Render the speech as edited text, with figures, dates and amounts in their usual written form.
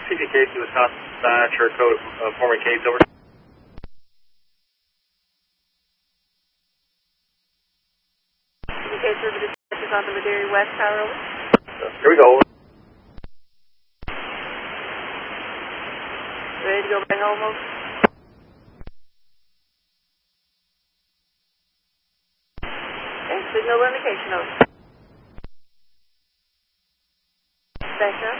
CDKC Wisconsin Dispatcher code forming case over. CDKC River Dispatch is on the Madera West Tower, over. Here we go. Ready to go bang home, over? Okay, signal indication, over. Back up.